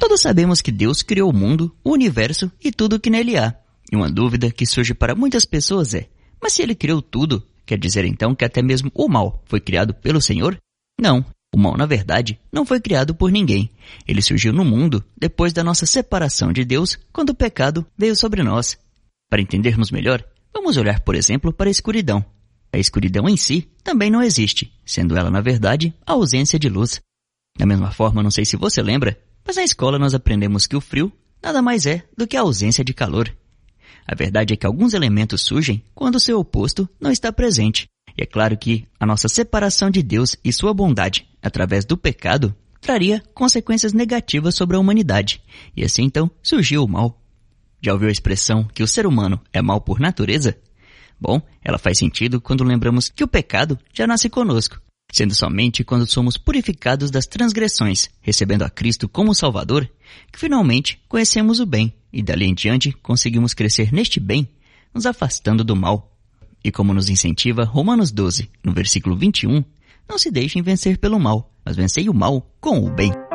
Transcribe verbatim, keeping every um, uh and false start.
Todos sabemos que Deus criou o mundo, o universo e tudo o que nele há. E uma dúvida que surge para muitas pessoas é: mas se ele criou tudo, quer dizer então que até mesmo o mal foi criado pelo Senhor? Não, o mal na verdade não foi criado por ninguém. Ele surgiu no mundo depois da nossa separação de Deus, quando o pecado veio sobre nós. Para entendermos melhor, vamos olhar, por exemplo, para a escuridão. A escuridão em si também não existe, sendo ela, na verdade, a ausência de luz. Da mesma forma, não sei se você lembra, mas na escola nós aprendemos que o frio nada mais é do que a ausência de calor. A verdade é que alguns elementos surgem quando o seu oposto não está presente. E é claro que a nossa separação de Deus e sua bondade, através do pecado, traria consequências negativas sobre a humanidade. E assim então surgiu o mal. Já ouviu a expressão que o ser humano é mau por natureza? Bom, ela faz sentido quando lembramos que o pecado já nasce conosco, sendo somente quando somos purificados das transgressões, recebendo a Cristo como Salvador, que finalmente conhecemos o bem e dali em diante conseguimos crescer neste bem, nos afastando do mal. E como nos incentiva Romanos doze, no versículo vinte e um, não se deixem vencer pelo mal, mas vencei o mal com o bem.